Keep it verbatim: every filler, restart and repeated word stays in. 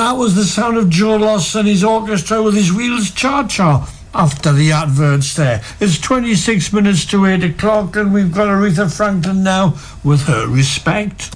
that was the sound of Joe Loss and his orchestra with his Wheels Cha-Cha after the adverts there. It's twenty-six minutes to eight o'clock and we've got Aretha Franklin now with Her Respect.